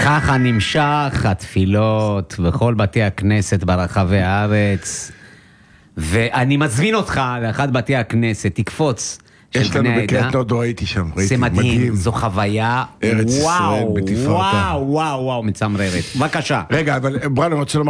ככה נמשך התפילות בכל בתי הכנסת ברחבי הארץ, ואני מזמין אותך לאחד בתי הכנסת, תקפוץ. יש לנו בקטע, עוד לא הייתי שם, זה מדהים, זו חוויה, ארץ ישראל בתפארתה. וואו, מצמררת. בבקשה. רגע, אבל ברן, אני רוצה לומר